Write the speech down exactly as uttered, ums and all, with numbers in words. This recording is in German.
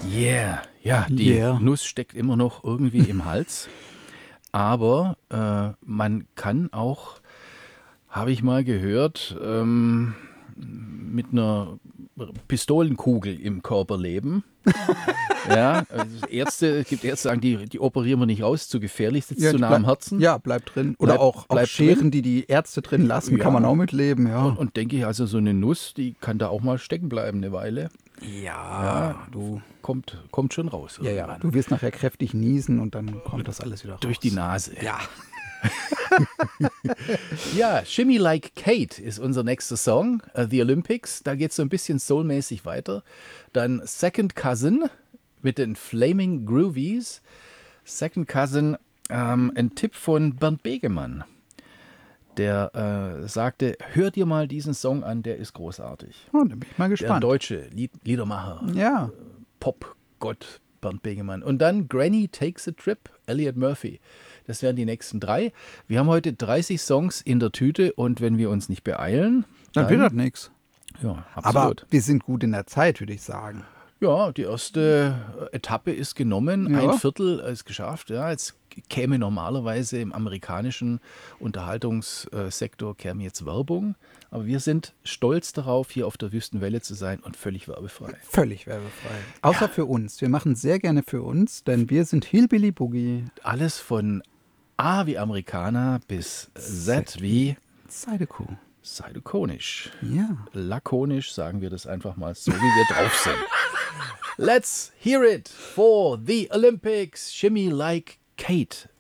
Yeah, ja, die Yeah. Nuss steckt immer noch irgendwie im Hals. Aber äh, man kann auch, habe ich mal gehört, ähm, mit einer Pistolenkugel im Körper leben. Ja, also Ärzte, es gibt Ärzte, die sagen, die, die operieren wir nicht aus, zu gefährlich, sitzt Ja, zu die nah bleib- am Herzen. Ja, bleibt drin. Oder Bleib- auch, auch bleibt Scheren, drin. die die Ärzte drin lassen, Ja. kann man auch mitleben, ja. Und, und denke ich, also so eine Nuss, die kann da auch mal stecken bleiben eine Weile. Ja, du, Kommt, kommt schon raus. ja, ja, irgendwann. du wirst nachher kräftig niesen und dann kommt das alles wieder raus. Durch die Nase. Ja. Ja, Shimmy Like Kate ist unser nächster Song, uh, The Olympics. Da geht es so ein bisschen soulmäßig weiter. Dann Second Cousin mit den Flaming Groovies. Second Cousin, ähm, ein Tipp von Bernd Begemann. Der äh, sagte, hör dir mal diesen Song an, der ist großartig. Oh, da bin ich mal Der gespannt. deutsche Lied Liedermacher, Ja, Pop-Gott Bernd Begemann. Und dann Granny Takes a Trip, Elliot Murphy. Das wären die nächsten drei. Wir haben heute dreißig Songs in der Tüte und wenn wir uns nicht beeilen, dann wird das nichts. Ja, Aber absolut. wir sind gut in der Zeit, würde ich sagen. Ja, die erste Etappe ist genommen, Ja. ein Viertel ist geschafft. Ja, jetzt käme normalerweise im amerikanischen Unterhaltungssektor käme jetzt Werbung, aber wir sind stolz darauf, hier auf der Wüstenwelle zu sein und völlig werbefrei. Völlig werbefrei. Außer für uns. Wir machen sehr gerne für uns, denn wir sind Hillbilly Boogie. Alles von A wie Amerikaner bis Z wie Zydeco. Seidokonisch. Ja. Lakonisch sagen wir das einfach mal so, wie wir drauf sind. Let's hear it for the Olympics. Shimmy Like Kate.